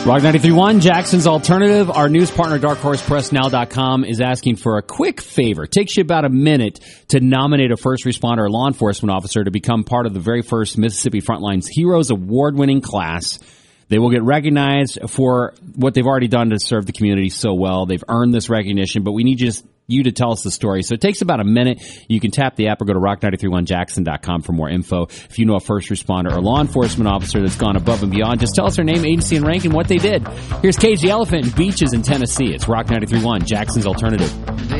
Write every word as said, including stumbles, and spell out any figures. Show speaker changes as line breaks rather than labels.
Rock ninety-three point one, Jackson's Alternative. Our news partner, dark horse press now dot com, is asking for a quick favor. It takes you about a minute to nominate a first responder or law enforcement officer to become part of the very first Mississippi Frontlines Heroes award-winning class. They will get recognized for what they've already done to serve the community so well. They've earned this recognition, but we need just you to tell us the story. So it takes about a minute. You can tap the app or go to rock nine three one jackson dot com for more info. If you know a first responder or law enforcement officer that's gone above and beyond, just tell us their name, agency, and rank and what they did. Here's Cage the Elephant and Beaches in Tennessee. It's Rock ninety-three point one, Jackson's Alternative.